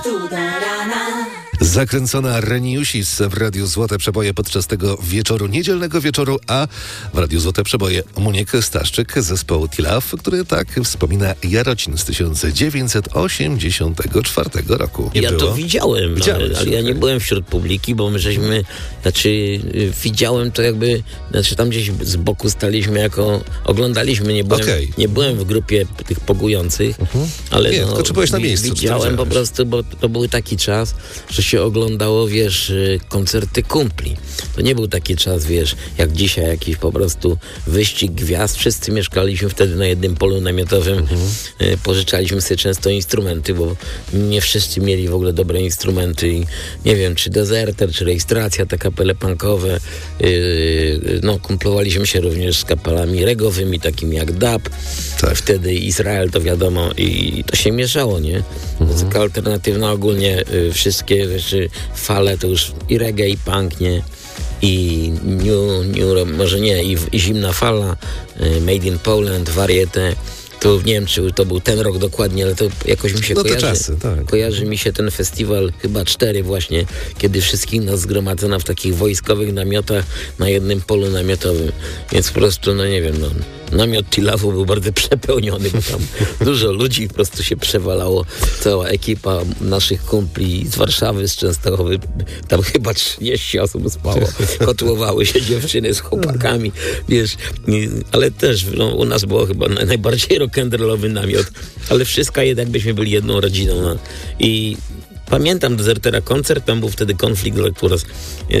Zakręcona Reniusis w Radiu Złote Przeboje podczas tego wieczoru, niedzielnego wieczoru, a w Radiu Złote Przeboje Muniek Staszczyk z zespołu Tilaf, który tak wspomina Jarocin z 1984 roku. Ja to widziałem, ale ja nie byłem wśród publiki, bo my żeśmy, widziałem to jakby, tam gdzieś z boku staliśmy oglądaliśmy, nie byłem w grupie tych pogujących, ale tylko czy byłeś na miejscu? Widziałem po prostu, bo to był taki czas, że się oglądało, koncerty kumpli. To nie był taki czas, jak dzisiaj jakiś po prostu wyścig gwiazd. Wszyscy mieszkaliśmy wtedy na jednym polu namiotowym. Pożyczaliśmy sobie często instrumenty, bo nie wszyscy mieli w ogóle dobre instrumenty. I nie wiem, czy Deserter, czy Rejestracja, te kapele punkowe. Kumplowaliśmy się również z kapelami regowymi, takimi jak Dub. Tak. Wtedy Izrael, to wiadomo, i to się mieszało, nie? Muzyka alternatywna ogólnie, wszystkie fale to już i reggae, i punk, nie? I może nie, i zimna fala, Made in Poland, Variete. To nie wiem, czy to był ten rok dokładnie, ale to jakoś mi się kojarzy. Czasy, tak. Kojarzy mi się ten festiwal, chyba 4 właśnie, kiedy wszystkich nas zgromadzono w takich wojskowych namiotach na jednym polu namiotowym. Więc po prostu, namiot Tilafu był bardzo przepełniony, bo tam dużo ludzi po prostu się przewalało. Cała ekipa naszych kumpli z Warszawy, z Częstochowy, tam chyba 30 osób spało. Kotłowały się dziewczyny z chłopakami, ale też u nas było chyba najbardziej rock'n'rollowy namiot, ale wszystko jakbyśmy byli jedną rodziną. I pamiętam Desertera koncert, tam był wtedy Konflikt, który